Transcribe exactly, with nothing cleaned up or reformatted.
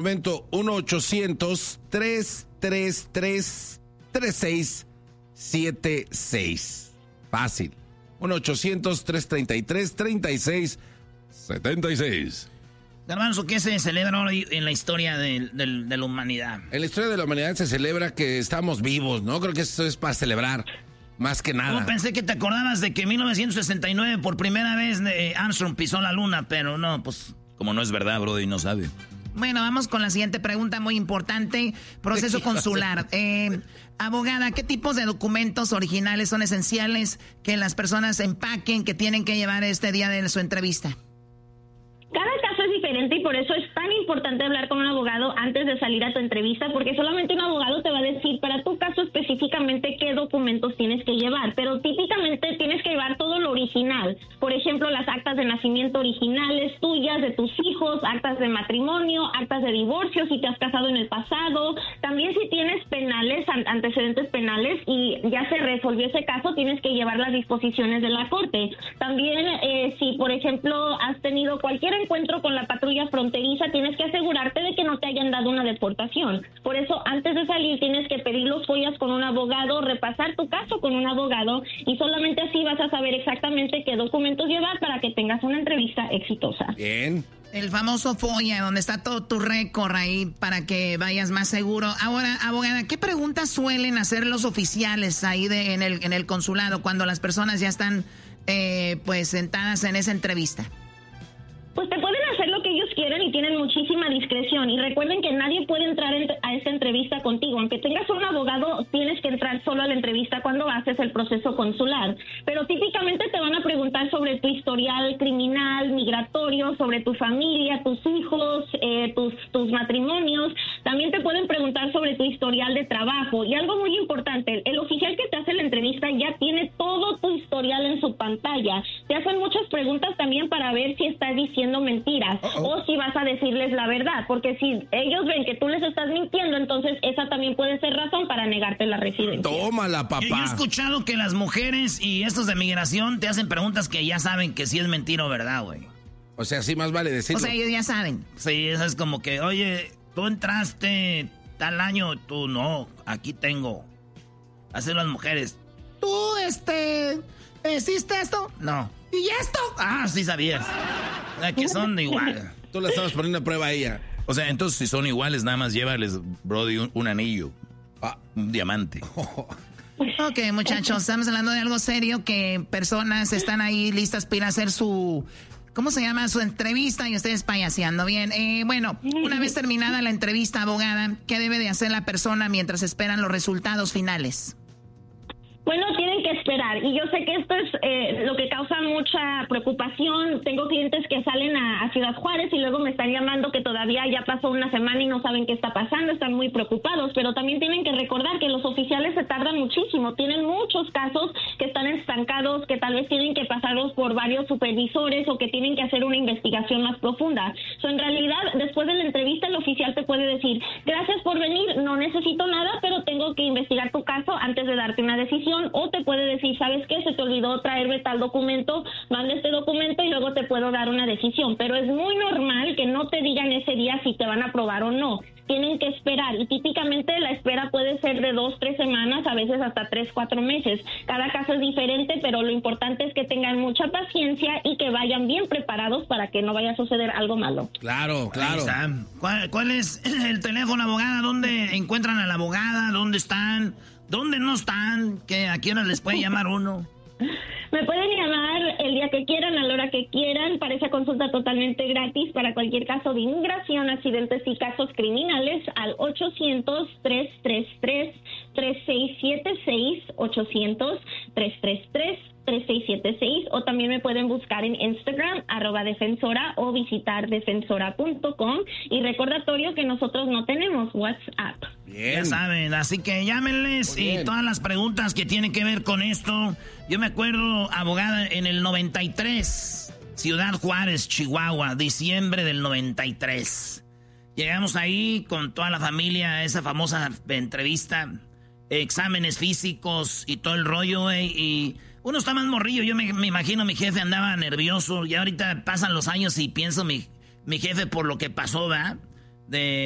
momento, uno ochocientos, tres tres tres, tres seis siete seis. Fácil. uno ochocientos, tres treinta y tres, treinta y seis setenta y seis. Hermanos, ¿qué se celebra hoy en la historia de, de, de la humanidad? En la historia de la humanidad se celebra que estamos vivos, ¿no? Creo que eso es para celebrar, más que nada. Yo pensé que te acordabas de que en mil novecientos sesenta y nueve por primera vez eh, Armstrong pisó la luna, pero no, pues... Como no es verdad, Brody, no sabe. Bueno, vamos con la siguiente pregunta muy importante. Proceso consular. Eh, abogada, ¿qué tipos de documentos originales son esenciales que las personas empaquen, que tienen que llevar este día de su entrevista? Cada caso es diferente y por eso es tan importante hablar con un abogado antes de salir a tu entrevista, porque solamente un abogado te va a decir para tu caso específicamente qué documentos tienes que llevar, pero típicamente tienes que llevar todo lo original. Por ejemplo, las actas de nacimiento originales tuyas, de tus hijos, actas de matrimonio, actas de divorcio si te has casado en el pasado. También si tienes penales, antecedentes penales y ya se resolvió ese caso, tienes que llevar las disposiciones de la corte. También eh, si, por ejemplo, has tenido cualquier encuentro con la patrulla fronteriza, tienes que asegurarte de que no te hayan dado una deportación. Por eso, antes de salir, tienes que pedir los follas con un abogado, repasar tu caso con un abogado y solamente así vas a saber exactamente qué documentos llevar para que tengas una entrevista exitosa. Bien. El famoso folla, donde está todo tu récord ahí para que vayas más seguro. Ahora, abogada, ¿qué preguntas suelen hacer los oficiales ahí de, en, el, en el consulado cuando las personas ya están eh, pues sentadas en esa entrevista? Pues te pueden hacer lo que ellos quieren y tienen muchísima discreción. Y recuerden que nadie puede entrar en, a esta entrevista contigo. Aunque tengas un abogado, tienes que entrar solo a la entrevista cuando haces el proceso consular. Pero típicamente te van a preguntar sobre tu historial criminal, migratorio, sobre tu familia, tus hijos, eh, tus, tus matrimonios. También te pueden preguntar sobre tu historial de trabajo. Y algo muy importante, el oficial que te hace la entrevista ya tiene todo tu historial en su pantalla. Te hacen muchas preguntas también para ver si estás diciendo mentiras Uh-oh. o si vas a decirles la verdad, porque si ellos ven que tú les estás mintiendo, entonces esa también puede ser razón para negarte la residencia. Tómala, papá. Yo, yo he escuchado que las mujeres y estos de migración te hacen preguntas que ya saben que si es mentira o verdad, güey. O sea, sí más vale decirlo. O sea, ellos ya saben. Sí, eso es como que, oye, tú entraste tal año, tú no, aquí tengo. Hacen las mujeres. ¿Tú, este, hiciste esto? No. ¿Y esto? Ah, sí sabías. Que son igual. Tú le estabas poniendo a prueba a ella. O sea, entonces si son iguales, nada más llévales, Brody, un, un anillo. Ah, un diamante. Ok, muchachos, estamos hablando de algo serio, que personas están ahí listas para ir a hacer su... ¿Cómo se llama? Su entrevista y ustedes payaseando. Bien, eh, bueno, una vez terminada la entrevista, abogada, ¿qué debe de hacer la persona mientras esperan los resultados finales? Bueno, tienen que esperar. Y yo sé que esto es eh, lo que causa mucha preocupación. Tengo clientes que salen a, a Ciudad Juárez y luego me están llamando que todavía ya pasó una semana y no saben qué está pasando. Están muy preocupados. Pero también tienen que recordar que los oficiales se tardan muchísimo. Tienen muchos casos que están estancados, que tal vez tienen que pasarlos por varios supervisores o que tienen que hacer una investigación más profunda. So, en realidad, después de la entrevista, el oficial te puede decir, gracias por venir, no necesito nada, pero tengo que investigar tu caso antes de darte una decisión. O te puede decir, ¿sabes qué? Se te olvidó traerme tal documento, manda este documento y luego te puedo dar una decisión. Pero es muy normal que no te digan ese día si te van a aprobar o no. Tienen que esperar y típicamente la espera puede ser de dos, tres semanas, a veces hasta tres, cuatro meses. Cada caso es diferente, pero lo importante es que tengan mucha paciencia y que vayan bien preparados para que no vaya a suceder algo malo. Claro, claro. ¿Cuál, ¿Cuál es el teléfono, abogada? ¿Dónde encuentran a la abogada? ¿Dónde están? ¿Dónde no están? ¿Qué, ¿A qué hora les puede llamar uno? Me pueden llamar el día que quieran, a la hora que quieran, para esa consulta totalmente gratis para cualquier caso de inmigración, accidentes y casos criminales al ochocientos, tres tres tres, tres seis siete seis, ochocientos, tres tres tres, tres seis siete seis, o también me pueden buscar en Instagram, arroba defensora, o visitar defensora punto com. Y recordatorio que nosotros no tenemos WhatsApp. Bien. Ya saben, así que llámenles y todas las preguntas que tienen que ver con esto. Yo me acuerdo, abogada, en el noventa y tres, Ciudad Juárez, Chihuahua, diciembre del noventa y tres. Llegamos ahí con toda la familia a esa famosa entrevista, exámenes físicos y todo el rollo, güey, y uno está más morrillo. Yo me, me imagino mi jefe andaba nervioso, y ahorita pasan los años y pienso mi, mi jefe por lo que pasó, ¿verdad? De